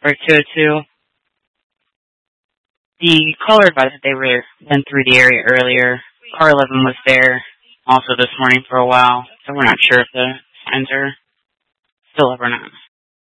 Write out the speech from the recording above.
or 202. The caller advised that they went through the area earlier. Car 11 was there also this morning for a while, so we're not sure if the signs are still up or not.